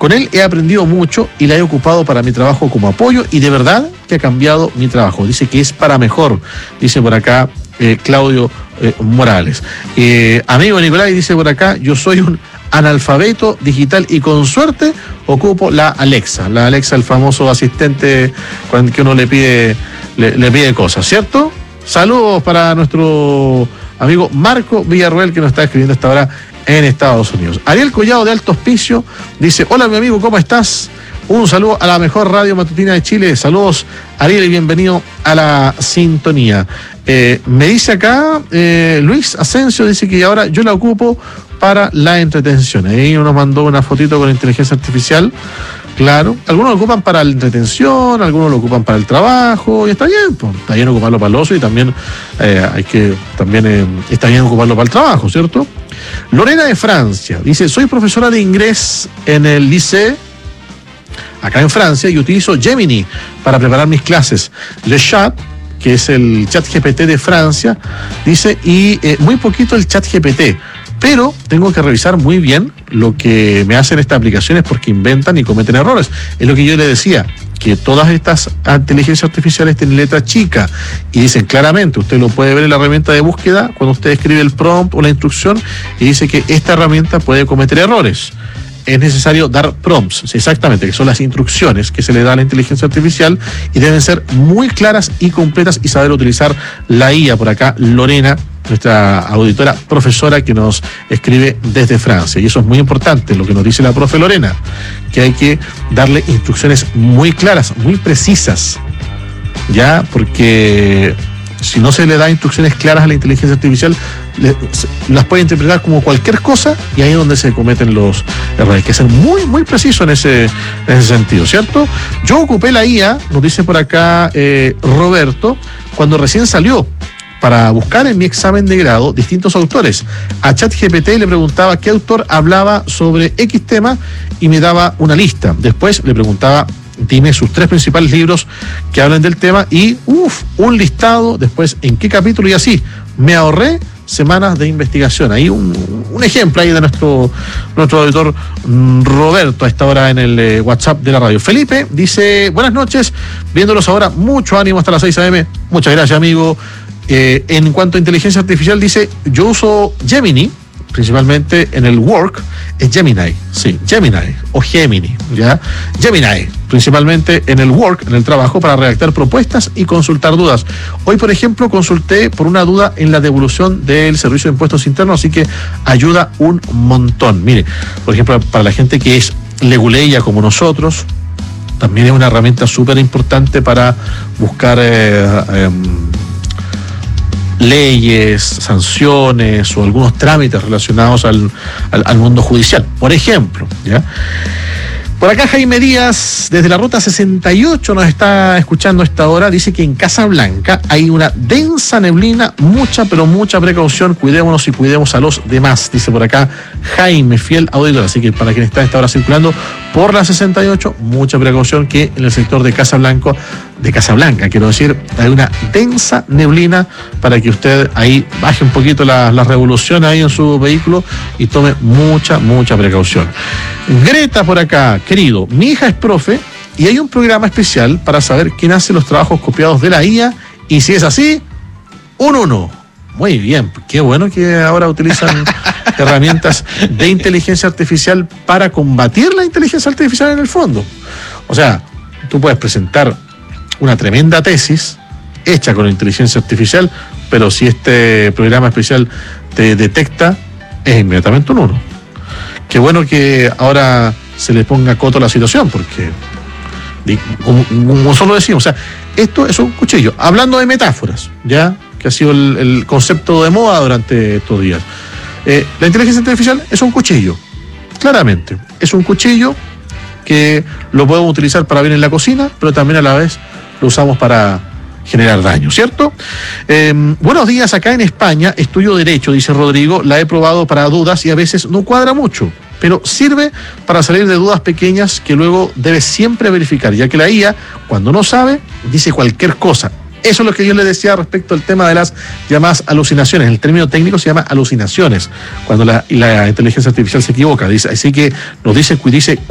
Con él he aprendido mucho y la he ocupado para mi trabajo como apoyo y de verdad que ha cambiado mi trabajo. Dice que es para mejor, dice por acá Claudio Morales. Amigo Nicolás, dice por acá, yo soy un analfabeto digital y con suerte ocupo la Alexa, el famoso asistente cuando uno le pide cosas, ¿cierto? Saludos para nuestro amigo Marco Villarroel, que nos está escribiendo esta hora en Estados Unidos. Ariel Collado de Alto Hospicio dice, hola mi amigo, ¿cómo estás? Un saludo a la mejor radio matutina de Chile. Saludos, Ariel, y bienvenido a la sintonía. Me dice acá Luis Asensio, dice que ahora yo la ocupo para la entretención. Ahí nos mandó una fotito con inteligencia artificial. Claro, algunos lo ocupan para la entretención, algunos lo ocupan para el trabajo, y está bien, pues, está bien ocuparlo para el ocio y también está bien ocuparlo para el trabajo, ¿cierto? Lorena de Francia dice, soy profesora de inglés en el liceo acá en Francia y utilizo Gemini para preparar mis clases. Le Chat, que es el chat GPT de Francia, dice, y muy poquito el chat GPT. Pero tengo que revisar muy bien lo que me hacen estas aplicaciones porque inventan y cometen errores. Es lo que yo le decía, que todas estas inteligencias artificiales tienen letra chica y dicen claramente, usted lo puede ver en la herramienta de búsqueda cuando usted escribe el prompt o la instrucción y dice que esta herramienta puede cometer errores. Es necesario dar prompts, exactamente, que son las instrucciones que se le da a la inteligencia artificial y deben ser muy claras y completas y saber utilizar la IA. Por acá, Lorena, nuestra auditora profesora que nos escribe desde Francia. Y eso es muy importante, lo que nos dice la profe Lorena, que hay que darle instrucciones muy claras, muy precisas, ¿ya? Porque si no se le da instrucciones claras a la inteligencia artificial, las puede interpretar como cualquier cosa y ahí es donde se cometen los errores. Hay que ser muy, muy preciso en ese sentido, ¿cierto? Yo ocupé la IA, nos dice por acá Roberto, cuando recién salió, para buscar en mi examen de grado distintos autores. A ChatGPT le preguntaba qué autor hablaba sobre X tema y me daba una lista. Después le preguntaba, dime sus 3 principales libros que hablan del tema y un listado, después en qué capítulo y así. Me ahorré semanas de investigación. Ahí un ejemplo ahí de nuestro auditor Roberto a esta hora en el WhatsApp de la radio. Felipe dice, buenas noches, viéndolos ahora, mucho ánimo hasta las 6 a.m. Muchas gracias, amigo. En cuanto a inteligencia artificial, dice, yo uso Gemini, principalmente en el work, es Gemini, sí, Gemini o Gemini, ¿ya? Gemini, principalmente en el work, en el trabajo, para redactar propuestas y consultar dudas. Hoy, por ejemplo, consulté por una duda en la devolución del Servicio de Impuestos Internos, así que ayuda un montón. Mire, por ejemplo, para la gente que es leguleya como nosotros, también es una herramienta súper importante para buscar leyes, sanciones o algunos trámites relacionados al mundo judicial, por ejemplo, ¿ya? Por acá Jaime Díaz, desde la ruta 68, nos está escuchando a esta hora. Dice que en Casablanca hay una densa neblina, mucha, pero mucha precaución. Cuidémonos y cuidemos a los demás, dice por acá Jaime, fiel auditor. Así que para quien está a esta hora circulando por la 68, mucha precaución que en el sector de Casablanca, quiero decir, hay una densa neblina para que usted ahí baje un poquito la revolución ahí en su vehículo y tome mucha precaución. Greta por acá, querido, mi hija es profe y hay un programa especial para saber quién hace los trabajos copiados de la IA y si es así, un 1. Muy bien, qué bueno que ahora utilizan herramientas de inteligencia artificial para combatir la inteligencia artificial en el fondo. O sea, tú puedes presentar una tremenda tesis hecha con inteligencia artificial, pero si este programa especial te detecta, es inmediatamente un 1. Qué bueno que ahora se le ponga coto a la situación, porque, como solo decimos, o sea, esto es un cuchillo. Hablando de metáforas, ya, que ha sido el concepto de moda durante estos días. La inteligencia artificial es un cuchillo, claramente. Es un cuchillo que lo podemos utilizar para bien en la cocina, pero también a la vez lo usamos para generar daño, ¿cierto? Buenos días, acá en España estudio Derecho, dice Rodrigo, la he probado para dudas y a veces no cuadra mucho, pero sirve para salir de dudas pequeñas que luego debes siempre verificar, ya que la IA, cuando no sabe, dice cualquier cosa. Eso es lo que yo le decía respecto al tema de las llamadas alucinaciones. El término técnico se llama alucinaciones, cuando la inteligencia artificial se equivoca. Dice, así que nos dice